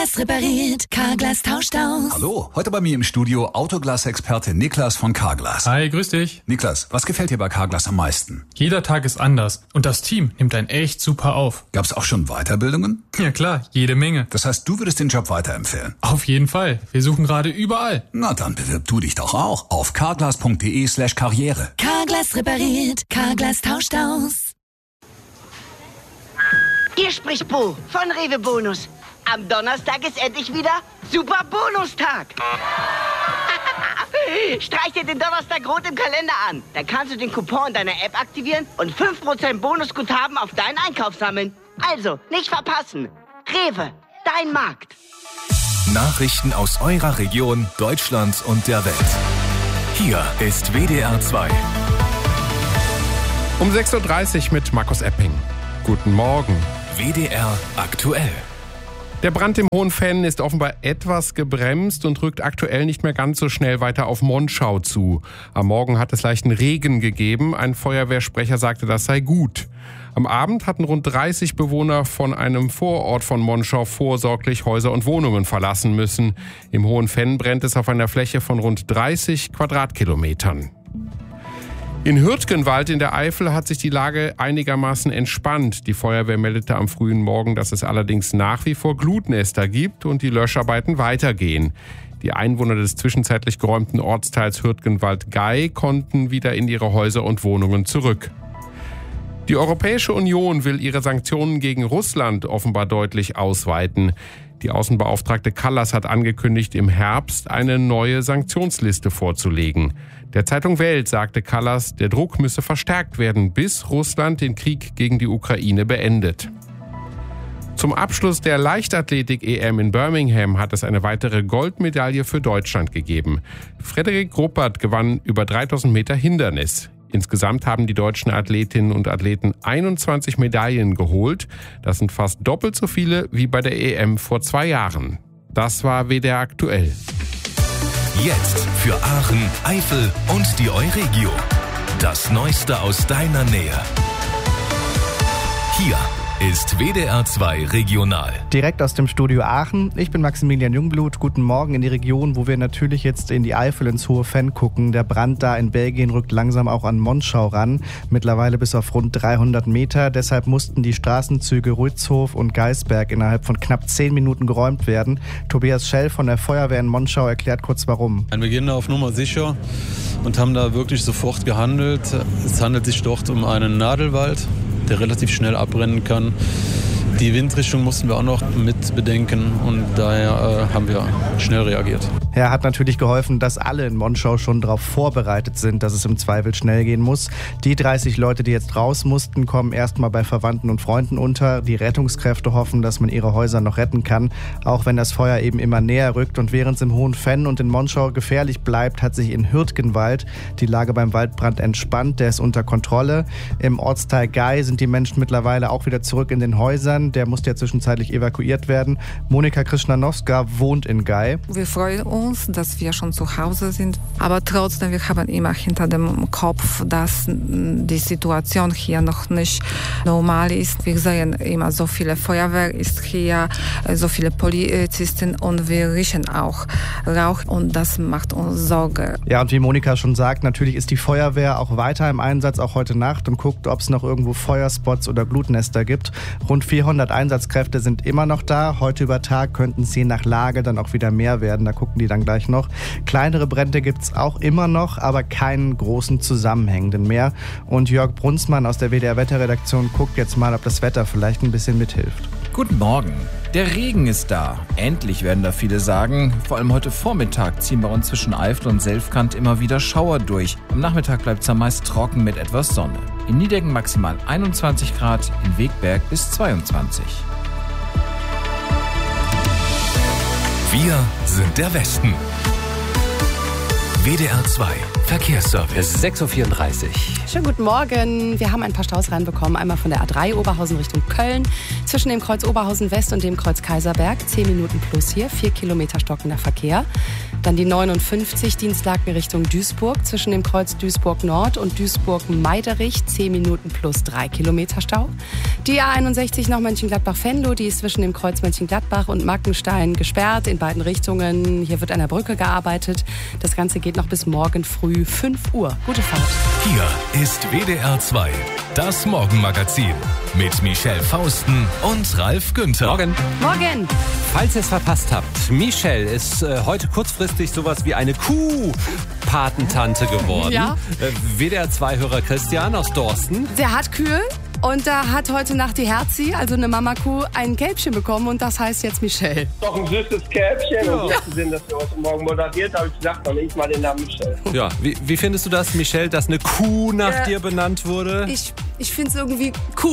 Carglass repariert, Carglass tauscht aus. Hallo, heute bei mir im Studio Autoglas-Experte Niklas von Carglass. Hi, grüß dich. Niklas, was gefällt dir bei Carglass am meisten? Jeder Tag ist anders und das Team nimmt einen echt super auf. Gab's auch schon Weiterbildungen? Ja klar, jede Menge. Das heißt, du würdest den Job weiterempfehlen? Auf jeden Fall. Wir suchen gerade überall. Na, dann bewirb du dich doch auch auf carglass.de/karriere. Carglass repariert, Carglass tauscht aus. Hier spricht Bo von Rewe Bonus. Am Donnerstag ist endlich wieder Super Bonustag. Streich dir den Donnerstag rot im Kalender an. Dann kannst du den Coupon in deiner App aktivieren und 5% Bonusguthaben auf deinen Einkauf sammeln. Also, nicht verpassen. Rewe, dein Markt. Nachrichten aus eurer Region, Deutschland und der Welt. Hier ist WDR 2. Um 6.30 Uhr mit Markus Epping. Guten Morgen. WDR aktuell. Der Brand im Hohenfenn ist offenbar etwas gebremst und rückt aktuell nicht mehr ganz so schnell weiter auf Monschau zu. Am Morgen hat es leichten Regen gegeben. Ein Feuerwehrsprecher sagte, das sei gut. Am Abend hatten rund 30 Bewohner von einem Vorort von Monschau vorsorglich Häuser und Wohnungen verlassen müssen. Im Hohenfenn brennt es auf einer Fläche von rund 30 Quadratkilometern. In Hürtgenwald in der Eifel hat sich die Lage einigermaßen entspannt. Die Feuerwehr meldete am frühen Morgen, dass es allerdings nach wie vor Glutnester gibt und die Löscharbeiten weitergehen. Die Einwohner des zwischenzeitlich geräumten Ortsteils Hürtgenwald-Gei konnten wieder in ihre Häuser und Wohnungen zurück. Die Europäische Union will ihre Sanktionen gegen Russland offenbar deutlich ausweiten. Die Außenbeauftragte Kallas hat angekündigt, im Herbst eine neue Sanktionsliste vorzulegen. Der Zeitung Welt sagte Kallas, der Druck müsse verstärkt werden, bis Russland den Krieg gegen die Ukraine beendet. Zum Abschluss der Leichtathletik-EM in Birmingham hat es eine weitere Goldmedaille für Deutschland gegeben. Frederik Ruppert gewann über 3000 Meter Hindernis. Insgesamt haben die deutschen Athletinnen und Athleten 21 Medaillen geholt. Das sind fast doppelt so viele wie bei der EM vor 2 Jahren. Das war WDR aktuell. Jetzt für Aachen, Eifel und die Euregio. Das Neueste aus deiner Nähe. Hier ist WDR 2 Regional. Direkt aus dem Studio Aachen. Ich bin Maximilian Jungblut. Guten Morgen in die Region, wo wir natürlich jetzt in die Eifel ins Hohenfenn gucken. Der Brand da in Belgien rückt langsam auch an Monschau ran. Mittlerweile bis auf rund 300 Meter. Deshalb mussten die Straßenzüge Rützhof und Geisberg innerhalb von knapp 10 Minuten geräumt werden. Tobias Schell von der Feuerwehr in Monschau erklärt kurz warum. Wir gehen auf Nummer sicher und haben da wirklich sofort gehandelt. Es handelt sich dort um einen Nadelwald, der relativ schnell abbrennen kann. Die Windrichtung mussten wir auch noch mit bedenken und daher haben wir schnell reagiert. Er hat natürlich geholfen, dass alle in Monschau schon darauf vorbereitet sind, dass es im Zweifel schnell gehen muss. Die 30 Leute, die jetzt raus mussten, kommen erstmal bei Verwandten und Freunden unter. Die Rettungskräfte hoffen, dass man ihre Häuser noch retten kann, auch wenn das Feuer eben immer näher rückt. Und während es im Hohenfenn und in Monschau gefährlich bleibt, hat sich in Hürtgenwald die Lage beim Waldbrand entspannt. Der ist unter Kontrolle. Im Ortsteil Gei sind die Menschen mittlerweile auch wieder zurück in den Häusern. Der musste ja zwischenzeitlich evakuiert werden. Monika Krishnanowska wohnt in Gei. Wir freuen uns, dass wir schon zu Hause sind. Aber trotzdem, wir haben immer hinter dem Kopf, dass die Situation hier noch nicht normal ist. Wir sehen immer so viele Feuerwehr ist hier, so viele Polizisten und wir riechen auch Rauch und das macht uns Sorge. Ja, und wie Monika schon sagt, natürlich ist die Feuerwehr auch weiter im Einsatz, auch heute Nacht und guckt, ob es noch irgendwo Feuerspots oder Glutnester gibt. Rund 400 Einsatzkräfte sind immer noch da. Heute über Tag könnten es je nach Lage dann auch wieder mehr werden. Da gucken die dann gleich noch. Kleinere Brände gibt es auch immer noch, aber keinen großen zusammenhängenden mehr. Und Jörg Brunsmann aus der WDR-Wetterredaktion guckt jetzt mal, ob das Wetter vielleicht ein bisschen mithilft. Guten Morgen. Der Regen ist da. Endlich werden da viele sagen. Vor allem heute Vormittag ziehen bei uns zwischen Eifel und Selfkant immer wieder Schauer durch. Am Nachmittag bleibt es dann meist trocken mit etwas Sonne. In Niedecken maximal 21 Grad, in Wegberg bis 22. Wir sind der Westen. WDR 2 Verkehrsservice. Es ist 6.34 Uhr. Schönen guten Morgen. Wir haben ein paar Staus reinbekommen. Einmal von der A3 Oberhausen Richtung Köln. Zwischen dem Kreuz Oberhausen West und dem Kreuz Kaiserberg. 10 Minuten plus hier. 4 Kilometer stockender Verkehr. Dann die 59 Dienstlaken Richtung Duisburg zwischen dem Kreuz Duisburg Nord und Duisburg-Meiderich 10 Minuten plus 3 Kilometer Stau. Die A61 nach Mönchengladbach-Venlo, die ist zwischen dem Kreuz Mönchengladbach und Mackenstein gesperrt in beiden Richtungen. Hier wird an der Brücke gearbeitet. Das Ganze geht noch bis morgen früh 5 Uhr. Gute Fahrt. Hier ist WDR 2, das Morgenmagazin mit Michelle Fausten und Ralf Günther. Morgen. Morgen. Falls ihr es verpasst habt, Michelle ist heute kurzfristig sowas wie eine Kuh-Patentante geworden. Ja. WDR 2-Hörer Christian aus Dorsten. Der hat Kühe. Und da hat heute Nacht die Herzi, also eine Mama-Kuh, ein Kälbchen bekommen und das heißt jetzt Michelle. Doch ein süßes Kälbchen. Ja. Und jetzt sind, dass wir heute Morgen moderiert, habe ich gesagt, dann nehme ich mal den Namen Michelle. Ja, wie findest du das, Michelle, dass eine Kuh nach dir benannt wurde? Ich finde es irgendwie cool.